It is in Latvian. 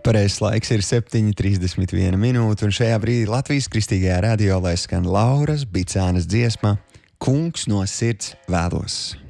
Pareizais laiks ir 7:31 minūte, un šajā brīdī Latvijas Kristīgajā radio lai skan Lauras Bicānas dziesma Kungs no sirds vēlos.